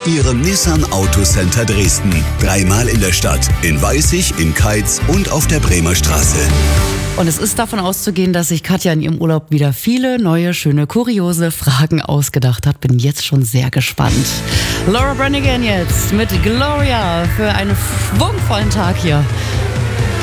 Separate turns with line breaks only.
Ihrem Nissan Autocenter Dresden. 3-mal in der Stadt, in Weißig, in Keitz und auf der Bremer Straße.
Und es ist davon auszugehen, dass sich Katja in ihrem Urlaub wieder viele neue, schöne, kuriose Fragen ausgedacht hat. Bin jetzt schon sehr gespannt. Laura Branigan jetzt mit Gloria für einen schwungvollen Tag hier